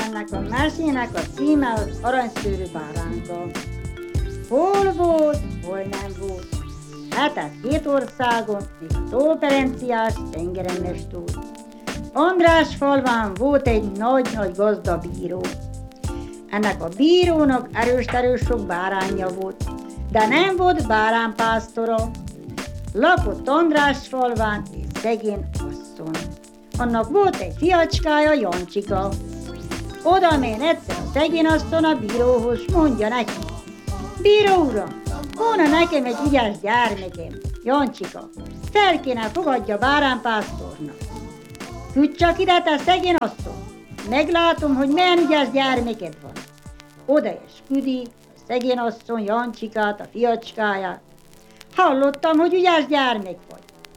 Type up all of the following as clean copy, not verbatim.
Ennek a mesének a címe az aranyszőrű báránka. Hol volt, hol nem volt. Hát két országon, még a Tóferenciás tengeren is túl. Andrásfalván volt egy nagy-nagy gazda bíró. Ennek a bírónak erős sok báránya volt, de nem volt báránpásztora. Lakott Andrásfalván egy szegény asszony. Annak volt egy fiacskája, Jancsika. Oda ment egyszer a szegény asszony a bíróhoz, mondja neki: Bíró uram, volna nekem egy ügyes gyermekem, Jancsika, fel kéne fogadja báránpásztornak. Küld csak ide, te szegény asszony, meglátom, hogy milyen ügyes gyermeked van. Oda is küdi a szegény asszony Jancsikát, a fiacskáját. Hallottam, hogy ügyes gyermek vagy.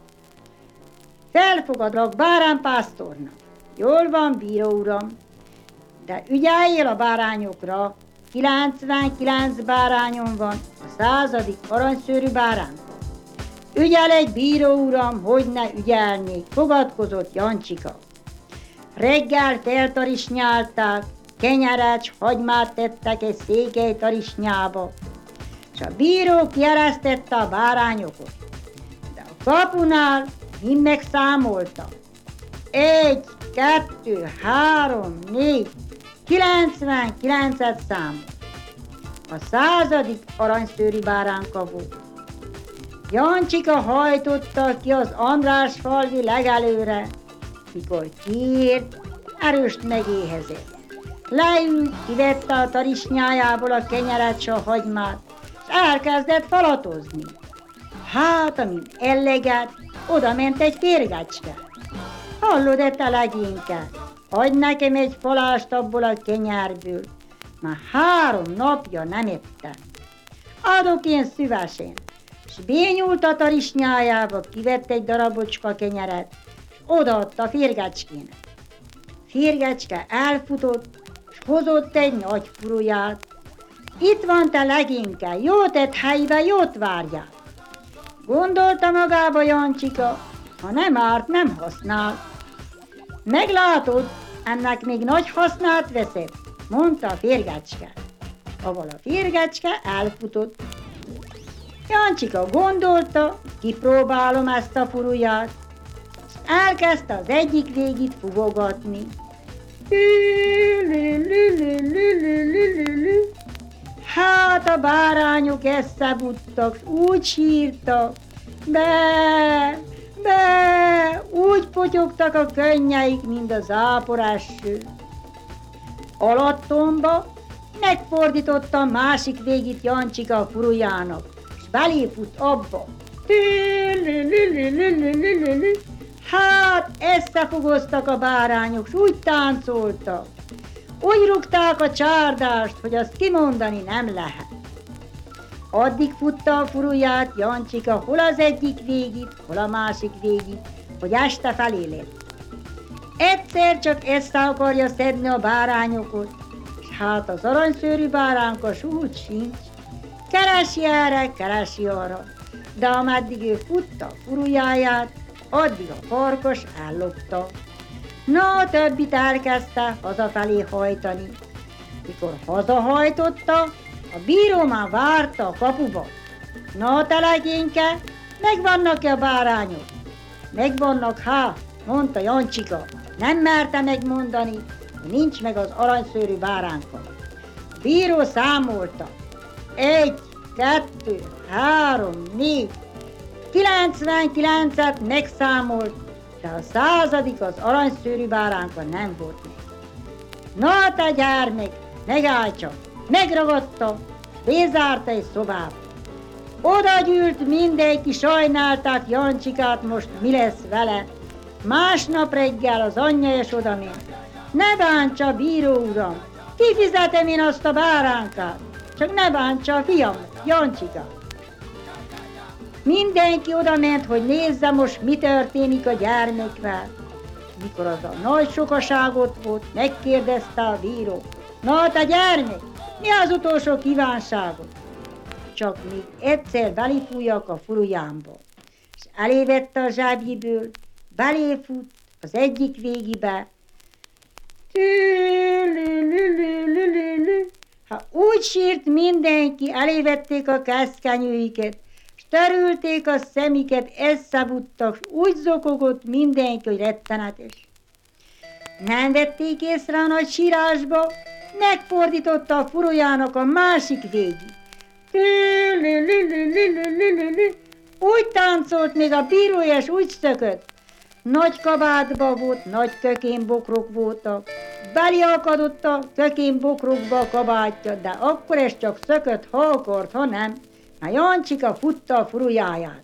Felfogadlak báránpásztornak. Jól van, bíró uram, de ügyeljél a bárányokra. 99 bárányom van, a 100. aranyszőrű báránka. Ügyel egy bíró uram, hogy ne ügyelnék, fogadkozott Jancsika. Reggel feltarisnyálták, kenyeret s hagymát tettek egy székely tarisnyába, és a bíró kieresztette a bárányokat. De a kapunál mind megszámolta. 1, 2, 3, 4, 99-et számolt. A 100. aranyszőrű báránka volt. Jancsika hajtotta ki az Andrásfalvi legelőre, mikor kiért, erőst megéhezett. Leült, kivette a tarisnyájából a kenyeret s a hagymát, és elkezdett falatozni. Hát, amint ellegett, oda ment egy férgecske. Hallod-e, te legényke? Adj nekem egy falást abból a kenyerből, már 3 napja nem ettem. Adok én szívesen, s bényúlt a tarisnyájába, kivett egy darabocska kenyeret, és odaadta a férgecskének. Férgecske elfutott, és hozott egy nagy furuját. Itt van, te legényke, jót tett helybe, jót várjál. Gondolta magába Jancsika, ha nem árt, nem használ. Meglátod, ennek még nagy hasznát veszed, mondta a férgecske. Aval a férgecske elfutott. Jancsika gondolta, kipróbálom ezt a furuját, és elkezdte az egyik végét fuvogatni. Hát a bárányok összebuttak, úgy sírtak, be, úgy potyogtak a könnyeik, mint a záporás ső. Alattomba megfordította a másik végét Jancsika a furujának, és beléput abba. Hát összefogoztak a bárányok, s úgy táncoltak. Úgy rúgták a csárdást, hogy azt kimondani nem lehet. Addig futta a furuját Jancsika, hol az egyik végét, hol a másik végét, hogy este felé lett. Egyszer csak össze akarja szedni a bárányokat, és hát az aranyszőrű báránka úgy sincs. Keresi erre, keresi arra, de ameddig ő futta a furujáját, addig a farkas ellopta. Na, a többit elkezdte hazafelé hajtani. Mikor hazahajtotta, a bíró már várta a kapuba. Na, te legényke, megvannak-e a bárányok? Megvannak, mondta Jancsika. Nem merte megmondani, hogy nincs meg az aranyszőrű báránka. A bíró számolta. 1, 2, 3, 4, 99-et megszámolt, de a 100. az aranyszőrű báránka nem volt meg. Na, te gyermek, megállj csak! Megragadta, bezárta egy szobába. Oda gyűlt mindenki, sajnálták Jancsikát, most mi lesz vele. Másnap reggel az anyja is oda ment. Ne bántsa, bíró uram, kifizetem én azt a báránkát, csak ne bántsa a fiam, Jancsika. Mindenki oda ment, hogy nézze most, mi történik a gyermekvel. Mikor az a nagy sokaságot volt, megkérdezte a bíró. Na, te gyermek, mi az utolsó kívánságod? Csak még egyszer belefújjak a furujámba. És elévette a zsebjéből, beléfut az egyik végibe. Úgy sírt mindenki, elévették a keszkenyőiket, s törülték a szemiket, eszebuttak, s úgy zokogott mindenki, hogy rettenetes. Nem vették észre a nagy sírásba, megfordította a furujának a másik végig. Úgy táncolt, még a bírója is úgy szökött. Nagy kabátba volt, nagy kökénbokrok voltak. Beliakadott a kökénbokrokba a kabátja, de akkor ez csak szökött, ha akart, ha nem. Na Jancsika futta a furujáját.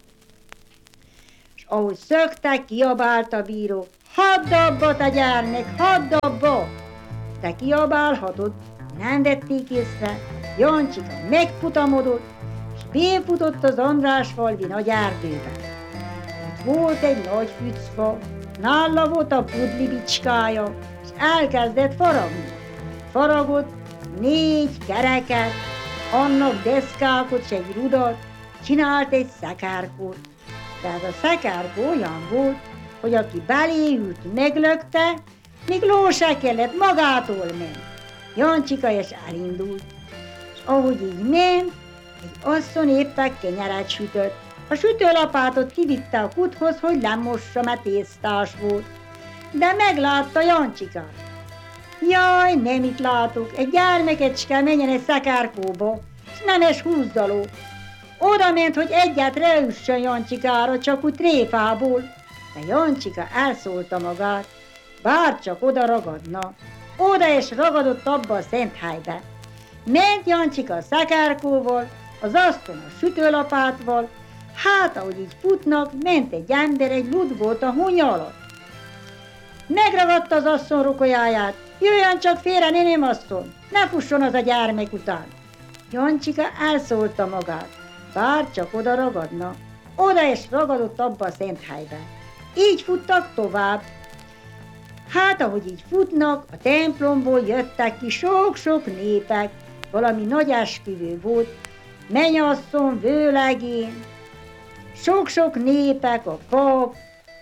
És ahogy szöktek, kiabált a bíró. Hadd abba, te gyermek, hadd abba! De kiabálhatott, nem vették észre. Jancsika megfutamodott, és befutott az Andrásfalvi nagy erdőbe. Ott volt egy nagy fücfa, nála volt a pudli bicskája, és elkezdett faragni. Faragott 4 kereket, annak deszkákat, és egy rudat, csinált egy szekárkót. De ez a szekárkó olyan volt, hogy aki beléült, meglökte, még ló se kellett, magától ment. Jancsika és elindult, és ahogy így ment, egy asszony éppen kenyeret sütött. A sütőlapátot kivitte a kuthoz, hogy lemossa, mert tésztás volt. De meglátta Jancsikát. Jaj, nem itt látok, egy gyermekecske menjen egy szekárkóba, és nem es húzdaló. Oda ment, hogy egyet reüssön Jancsikára, csak úgy tréfából. De Jancsika elszólta magát, bárcsak oda ragadna. Oda és ragadott abba a szent helybe. Ment Jancsika a szekárkóval, az asszony a sütőlapátval, hát ahogy így futnak, ment egy ember, egy lud volt a hunya alatt. Megragadta az asszony rukolyáját, jöjjön csak félre, néném asszony, ne fusson az a gyermek után. Jancsika elszólta magát, bárcsak oda ragadna. Oda és ragadott abba a szent helybe. Így futtak tovább. Hát ahogy így futnak, a templomból jöttek ki sok-sok népek, valami nagy esküvő volt, mennyasszony, vőlegény, sok-sok népek, a pap.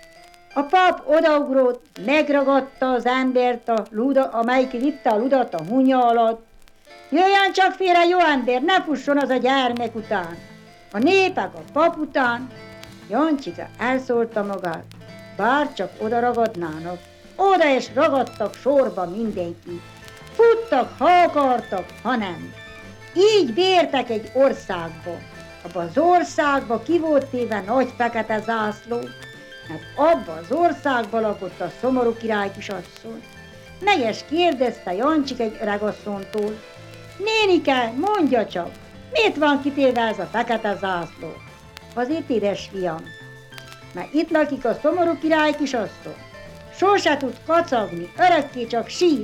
A pap odaugrott, megragadta az embert, amelyik vitte a ludat a hunya alatt. Jöjjön csak félre, jó ember, ne fusson az a gyermek után. A népek a pap után. Jancsika elszólta magát, bárcsak oda ragadnának. Oda és ragadtak sorba mindenki. Futtak, ha akartak, ha nem. Így bértek egy országba. Abba az országba ki volt téve nagy fekete zászló, mert abba az országba lakott a szomorú király kisasszony. Meg is kérdezte Jancsika egy öregasszonytól, nénike, mondja csak, miért van kitéve ez a fekete zászló? Azért, édesfiam, mert itt lakik a szomorú király kisasszony. Sose tud kacagni, örökké csak sír.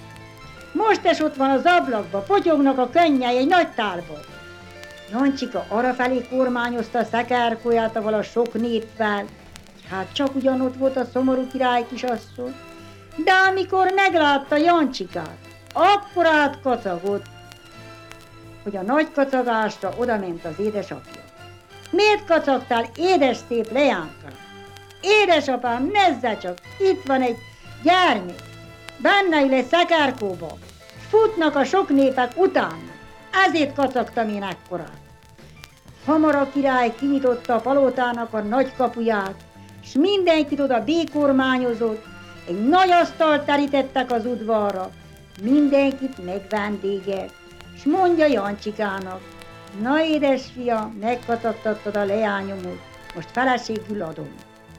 Most is ott van az ablakba, potyognak a könnyei egy nagy tálba. Jancsika arrafelé kormányozta a szekárkóját avval a sok néppel, hát csak ugyanott volt a szomorú király kisasszony. De amikor meglátta Jancsikát, akkor átkacagott, hogy a nagy kacagásra odament az édesapja. Miért kacagtál, édes szép leányka? Édesapám, nézze csak, itt van egy gyermek, benne ül egy szekárkóba, s futnak a sok népek utána, ezért kacagtam én ekkorát. Hamar a király kinyitotta a palotának a nagy kapuját, s mindenkit oda békormányozott, egy nagy asztalt terítettek az udvarra, mindenkit megvendégelt, s mondja Jancsikának, na édesfiam, megkacagtattad a leányomot, most feleségül adom.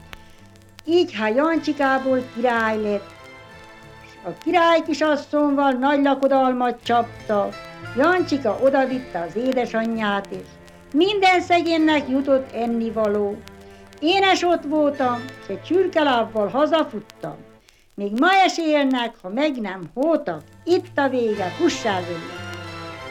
Így, ha Jancsikából király lett, s a király kisasszonyval nagy lakodalmat csapta, Jancsika odavitte az édesanyját is. Minden szegénynek jutott ennivaló. Én is ott voltam, és egy csürkelábbal hazafuttam. Még ma is élnek, ha meg nem hótak, itt a vége, fussál vele!